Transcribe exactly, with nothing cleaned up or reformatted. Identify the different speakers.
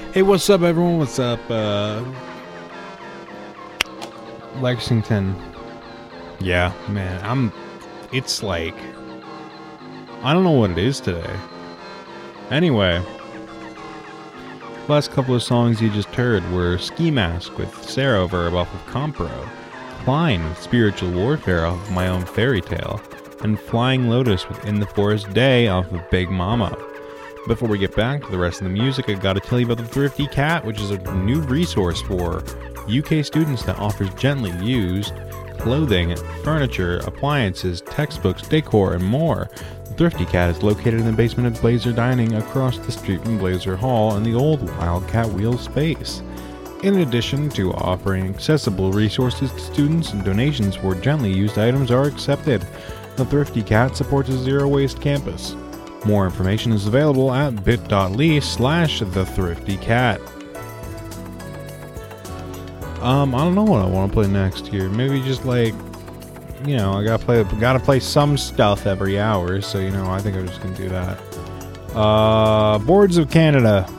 Speaker 1: Hey, what's up, everyone? What's up, uh... Lexington. Yeah, man, I'm... It's like... I don't know what it is today. Anyway. Last couple of songs you just heard were Ski Mask with Sarah Verb off of Compro, Klein with Spiritual Warfare off of My Own Fairy Tale, and Flying Lotus with In the Forest Day off of Big Mama. Before we get back to the rest of the music, I gotta tell you about the Thrifty Cat, which is a new resource for U K students that offers gently used clothing, furniture, appliances, textbooks, decor, and more. The Thrifty Cat is located in the basement of Blazer Dining across the street from Blazer Hall in the old Wildcat Wheel space. In addition to offering accessible resources to students, and donations for gently used items are accepted. The Thrifty Cat supports a zero-waste campus. More information is available at bit.ly slash the thrifty cat. Um, I don't know what I want to play next here. Maybe just like, you know, I gotta play, gotta play some stuff every hour. So, you know, I think I'm just gonna do that. Uh, Boards of Canada.